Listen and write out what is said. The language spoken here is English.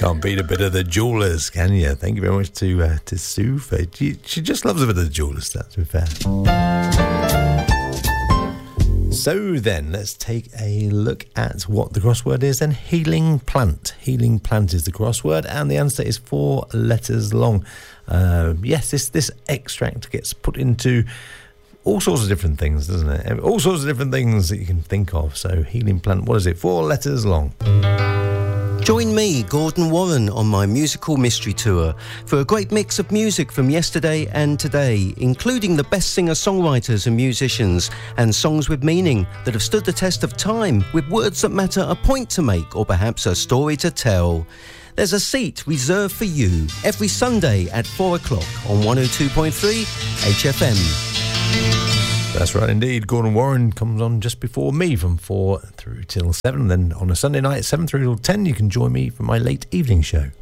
Can't beat a bit of the Jewelers, can you? Thank you very much to Sue. She just loves a bit of the Jewelers, to be fair. So then, let's take a look at what the crossword is then. Healing plant. Healing plant is the crossword, and the answer is 4 letters long. Yes, this extract gets put into all sorts of different things, doesn't it? All sorts of different things that you can think of. So, healing plant, what is it? 4 letters long. Join me, Gordon Warren, on my musical mystery tour for a great mix of music from yesterday and today, including the best singer-songwriters and musicians, and songs with meaning that have stood the test of time, with words that matter, a point to make, or perhaps a story to tell. There's a seat reserved for you every Sunday at 4 o'clock on 102.3 HFM. That's right indeed. Gordon Warren comes on just before me from 4 through till 7. Then on a Sunday night, 7 through till 10, you can join me for my late evening show.